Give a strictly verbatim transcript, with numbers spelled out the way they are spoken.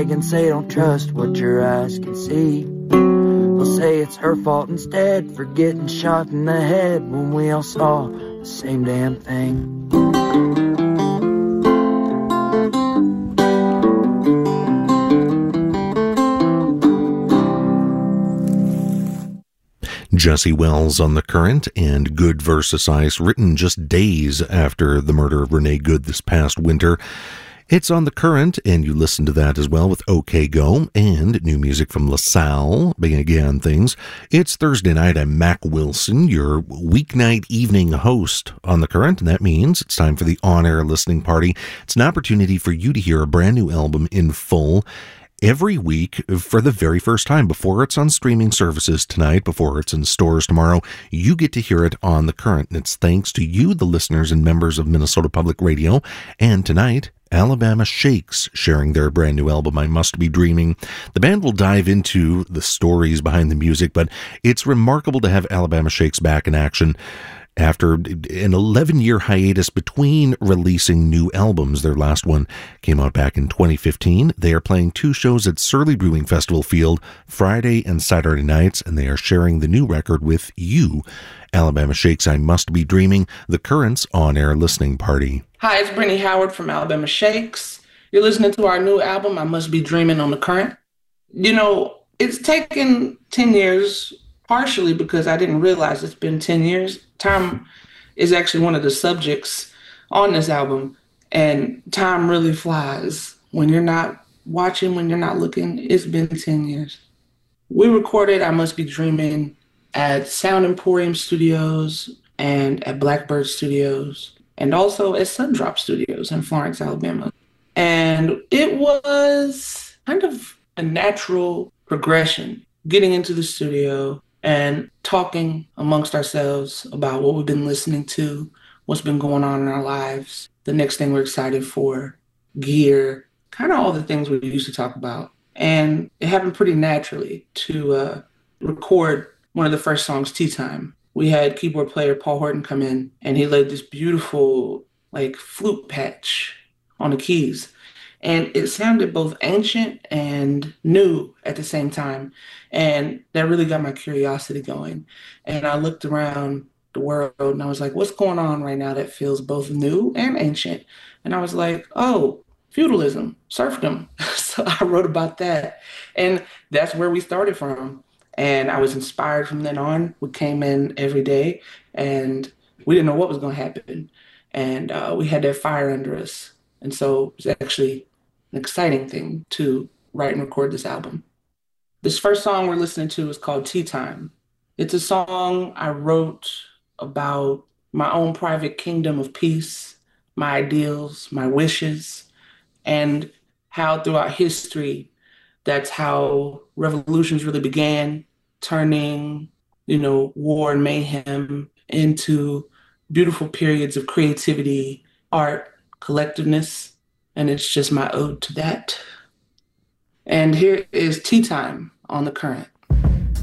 brag and say don't trust what your eyes can see. They'll say it's her fault instead for getting shot in the head when we all saw the same damn thing. Jesse Wells on The Current and Good versus. Ice, written just days after the murder of Renee Good this past winter. It's on The Current, and you listen to that as well with OK Go, and new music from LaSalle, again things. It's Thursday night. I'm Mac Wilson, your weeknight evening host on The Current, and that means it's time for the on-air listening party. It's an opportunity for you to hear a brand new album in full every week for the very first time. Before it's on streaming services tonight, before it's in stores tomorrow, you get to hear it on The Current. And it's thanks to you, the listeners and members of Minnesota Public Radio. And tonight, Alabama Shakes sharing their brand new album, I Must Be Dreaming. The band will dive into the stories behind the music, but it's remarkable to have Alabama Shakes back in action after an eleven-year hiatus between releasing new albums. Their last one came out back in twenty fifteen. They are playing two shows at Surly Brewing Festival Field, Friday and Saturday nights, and they are sharing the new record with you. Alabama Shakes, I Must Be Dreaming, The Current's on-air listening party. Hi, it's Brittany Howard from Alabama Shakes. You're listening to our new album, I Must Be Dreaming, on The Current. You know, it's taken ten years, partially because I didn't realize it's been ten years. Time is actually one of the subjects on this album, and time really flies. When you're not watching, when you're not looking, it's been ten years. We recorded I Must Be Dreaming at Sound Emporium Studios and at Blackbird Studios, and also at Sundrop Studios in Florence, Alabama. And it was kind of a natural progression, getting into the studio and talking amongst ourselves about what we've been listening to, what's been going on in our lives, the next thing we're excited for, gear, kind of all the things we used to talk about. And it happened pretty naturally to uh, record one of the first songs, Tea Time. We had keyboard player Paul Horton come in, and he laid this beautiful like flute patch on the keys. And it sounded both ancient and new at the same time. And that really got my curiosity going. And I looked around the world and I was like, what's going on right now that feels both new and ancient? And I was like, oh, feudalism, serfdom. So I wrote about that. And that's where we started from. And I was inspired from then on. We came in every day and we didn't know what was going to happen. And uh, we had that fire under us. And so it was actually an exciting thing to write and record this album. This first song we're listening to is called Tea Time. It's a song I wrote about my own private kingdom of peace, my ideals, my wishes, and how throughout history, that's how revolutions really began, turning, you know, war and mayhem into beautiful periods of creativity, art, collectiveness. And it's just my ode to that. And here is Tea Time on The Current.